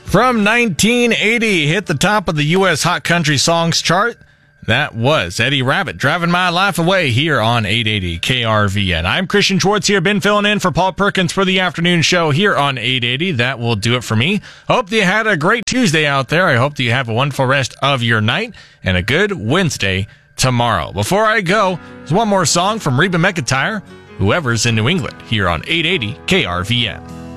From 1980, hit the top of the U.S. Hot Country Songs chart. That was Eddie Rabbitt, Driving My Life Away, here on 880 KRVN. I'm Christian Schwartz here, been filling in for Paul Perkins for the afternoon show here on 880. That will do it for me. Hope you had a great Tuesday out there. I hope that you have a wonderful rest of your night and a good Wednesday tomorrow. Before I go, there's one more song from Reba McEntire, Whoever's in New England, here on 880 KRVN.